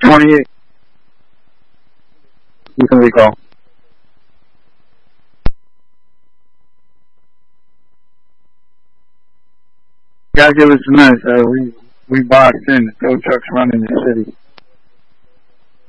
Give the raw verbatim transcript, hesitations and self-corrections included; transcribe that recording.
twenty-eight. You can recall. Gotta give us a minute. Uh, we we boxed in. The tow truck's running the city.